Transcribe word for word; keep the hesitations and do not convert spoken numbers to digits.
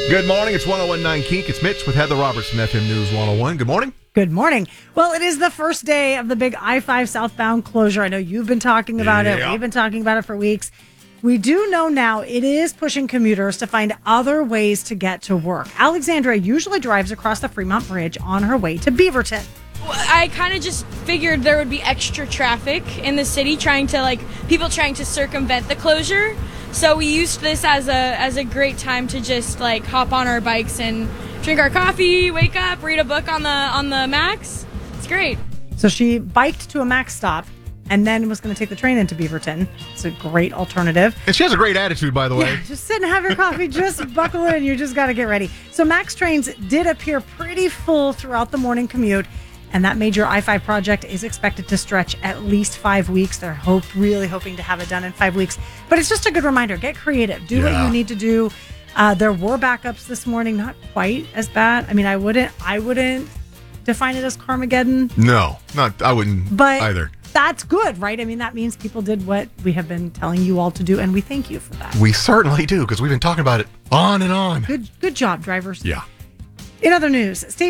Good morning. It's one oh one point nine Kink. It's Mitch with Heather Robertson, F M News one oh one. Good morning. Good morning. Well, it is the first day of the big I five southbound closure. I know you've been talking about Yeah. it. We've been talking about it for weeks. We do know now it is pushing commuters to find other ways to get to work. Alexandra usually drives across the Fremont Bridge on her way to Beaverton. I kind of just figured there would be extra traffic in the city trying to, like, people trying to circumvent the closure. So we used this as a as a great time to just, like, hop on our bikes and drink our coffee, wake up, read a book on the on the Max. It's great. So she biked to a Max stop and then was going to take the train into Beaverton. It's a great alternative. And she has a great attitude, by the way. Yeah, just sit and have your coffee. Just buckle in. You just got to get ready. So Max trains did appear pretty full throughout the morning commute. And that major I five project is expected to stretch at least five weeks. They're hope, really hoping to have it done in five weeks. But it's just a good reminder. Get creative. Do Yeah. what you need to do. Uh, there were backups this morning. Not quite as bad. I mean, I wouldn't I wouldn't define it as Carmageddon. No, not. I wouldn't But either. that's good, right? I mean, that means people did what we have been telling you all to do. And we thank you for that. We certainly do, because we've been talking about it on and on. Good, good job, drivers. Yeah. In other news, State